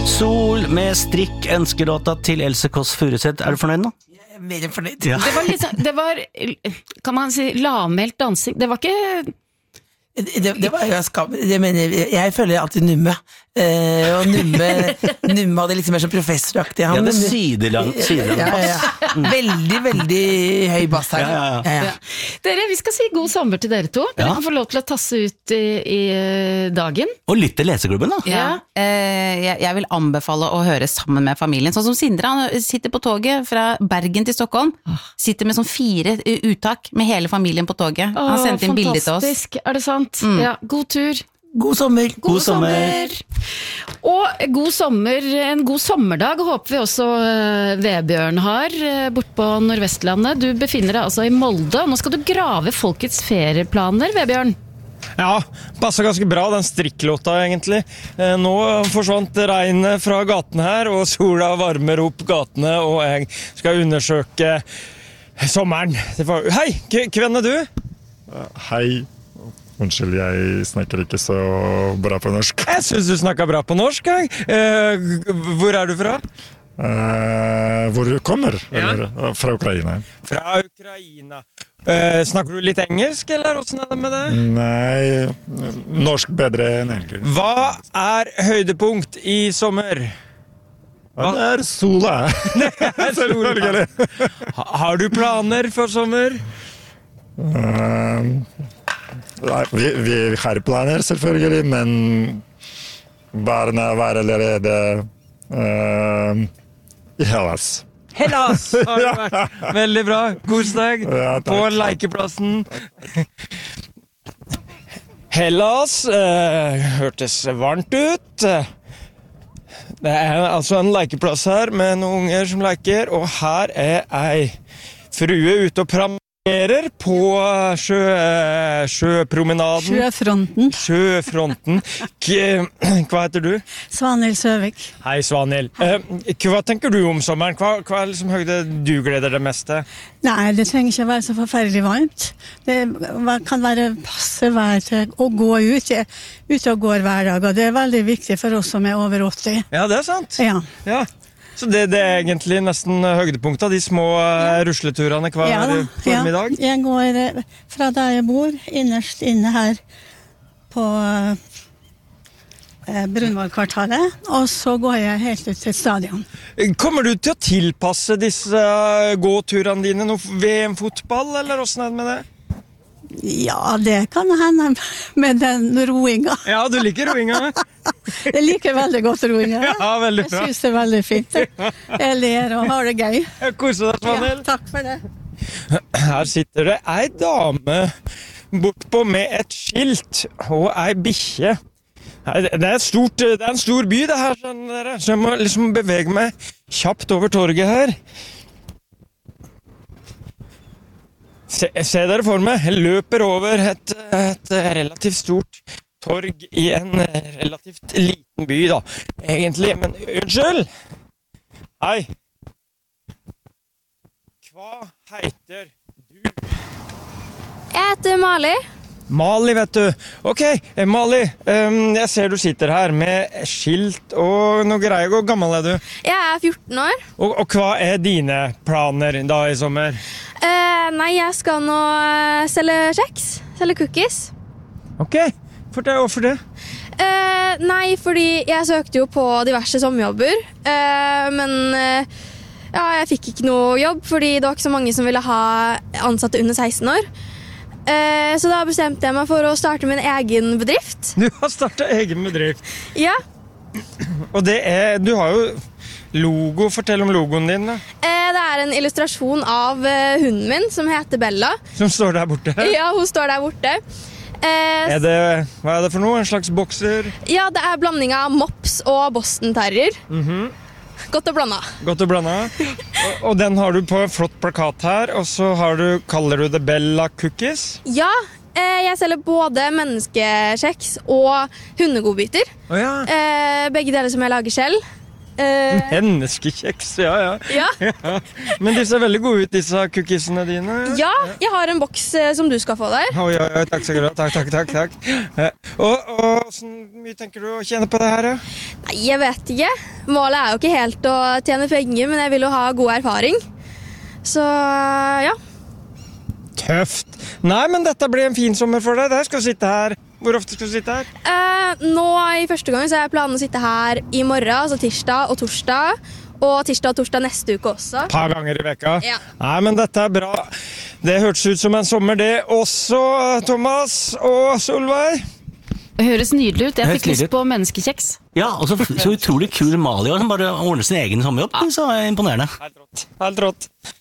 Sol med strikk ønskelåta til Else Kåss Furuseth. Er du fornøyd nå? Jeg er mer fornøyd. Ja. Det var, kan man si, lavmælt dansing. Det var ikke... Det var jo skam. Jeg føler alltid Numme. Og Numme hadde liksom mer som professoraktig. Ja, det sidelang bass. Veldig, veldig høy bass her. Ja. Dere, vi skal si god sommer til dere to. Dere kan få lov til å tasse ut i dagen. Og lytt til Leseklubben da. Ja. Jeg vil anbefale å høre sammen med familien. Sånn som Sindre, han sitter på toget fra Bergen til Stockholm. Sitter med sånn 4 uttak med hele familien på toget. Han sendte inn bilder til oss. Fantastisk, er det sant? Ja, god tur. God sommer. God sommer. Og god sommer, en god sommerdag håper vi også Vebjørn har bort på Nordvestlandet. Du befinner deg altså i Molde, og nå skal du grave folkets ferieplaner, Vebjørn. Ja, passer ganske bra den strikklåta egentlig. Nå forsvant regnet fra gaten her, og sola varmer opp gatene, og jeg skal undersøke sommeren. Hei, hvem er du? Hei. Unnskyld, jeg snakker ikke så bra på norsk. Jeg synes du snakker bra på norsk, jeg. Hvor er du fra? Hvor du kommer? Ja. Eller, fra Ukraina. Fra Ukraina. Snakker du litt engelsk, eller hvordan er det med det? Nei, norsk bedre enn engelsk. Hva er høydepunkt i sommer? Ja, det er sola. Selvfølgelig. Har du planer for sommer? Vi har planer selvfølgelig, men barna var allerede i Hellas. Hellas har du vært. Veldig bra. Kos deg på lekeplassen. Hellas hørtes varmt ut. Det er altså en lekeplass her med noen unger som leker, og her er ei frue ute og pramerer på sjøpromenaden. Sjøfronten. Hva heter du? Svanhild Søvik. Hei, Svanhild. Hva tenker du om sommeren? Hva er liksom høyde du gleder deg mest til? Nei, det trenger ikke være så forferdelig varmt. Det kan være passe vær til å gå ut. Jeg er ute og går hver dag, og det er veldig viktig for oss som er over 80. Ja, det er sant. Ja. Så det er egentlig nesten høydepunktet av de små rusleturene hver formiddag? Ja, jeg går fra der jeg bor, innerst inne her på Brunvollkvartalet, og så går jeg helt ut til stadion. Kommer du til å tilpasse disse gåturene dine noe VM-fotball, eller hvordan er det med det? Ja, det kan hende med den roinga. Ja, du liker roinga? Jeg liker veldig godt roinga. Ja, veldig bra. Jeg synes det er veldig fint. Jeg ler og har det gøy. Jeg koser deg, Svanhild. Ja, takk for det. Her sitter det ei dame bortpå med et skilt og ei bikkje. Det er en stor by det her, skjønner dere. Så jeg må liksom bevege meg kjapt over torget her. Se dere for meg, jeg løper over et relativt stort torg i en relativt liten by da, egentlig, men unnskyld! Hei! Hva heter du? Jeg heter Mali. Mali, vet du. Ok, Mali, jeg ser du sitter her med skilt og noe greier. Hvor gammel er du? Jeg er 14 år. Og hva er dine planer da i sommer? Nei, jeg skal nå selge kjeks, selge cookies. Ok, hvorfor det? Nei, fordi jeg søkte jo på diverse sommerjobber, men jeg fikk ikke noe jobb, fordi det var ikke så mange som ville ha ansatte under 16 år. Så da bestemte jeg meg for å starte min egen bedrift. Du har startet egen bedrift? Ja. Og du har jo logo, fortell om logoen din da. Det er en illustrasjon av hunden min som heter Bella. Som står der borte? Ja, hun står der borte. Hva er det for noe? En slags bokser? Ja, det er blanding av mops og Boston Terrier. Godt å blande. Godt å blande. Og den har du på en flott plakat her, og så kaller du det Bella Cookies? Ja, jeg selger både menneskekjeks og hundegodbiter. Begge deler som jeg lager selv. Menneskekjeks, ja. Men de ser veldig gode ut, disse cookiesene dine. Ja, jeg har en boks som du skal få der. Oi, takk skal du ha, takk. Og hvordan mye tenker du å tjene på det her? Nei, jeg vet ikke. målet er jo ikke helt å tjene penger, men jeg vil jo ha god erfaring. Så ja. Tøft. Nei, men dette blir en fin sommer for deg. Der skal du sitte her. Hvor ofte skal du sitte her? Nå i første gang så har jeg planen å sitte her i morgen, altså tirsdag og torsdag. Og tirsdag og torsdag neste uke også. Et par ganger i veka? Ja. Nei, men dette er bra. Det hørtes ut som en sommer det også, Thomas og Solveig. Det høres nydelig ut. Jeg Høres fikk lyst nydelig ut. på menneskekjeks. Ja, og så utrolig kul Malia som bare ordner sin egen sommerjobb. Så er det imponerende. Helt rått.